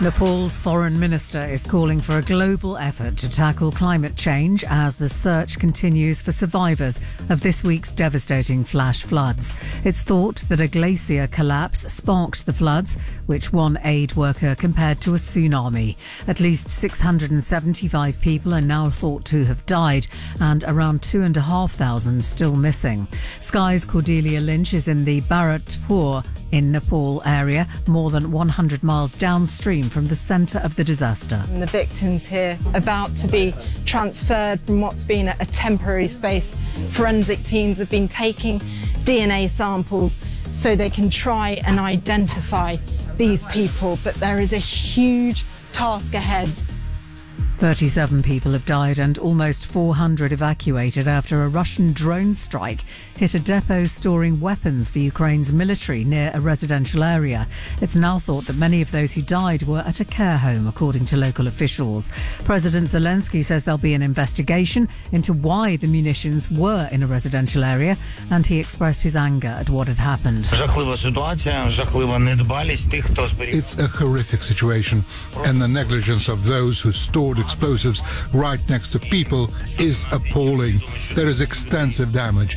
Nepal's foreign minister is calling for a global effort to tackle climate change as the search continues for survivors of this week's devastating flash floods. It's thought that a glacier collapse sparked the floods, which one aid worker compared to a tsunami. At least 675 people are now thought to have died and around 2,500 still missing. Sky's Cordelia Lynch is in the Bharatpur in Nepal area, more than 100 miles downstream from the centre of the disaster. And the victims here about to be transferred from what's been a temporary space. Forensic teams have been taking DNA samples so they can try and identify these people, but there is a huge task ahead. 37 people have died and almost 400 evacuated after a Russian drone strike hit a depot storing weapons for Ukraine's military near a residential area. It's now thought that many of those who died were at a care home, according to local officials. President Zelensky says there'll be an investigation into why the munitions were in a residential area, and he expressed his anger at what had happened. It's a horrific situation, and the negligence of those who stored explosives right next to people is appalling. There is extensive damage.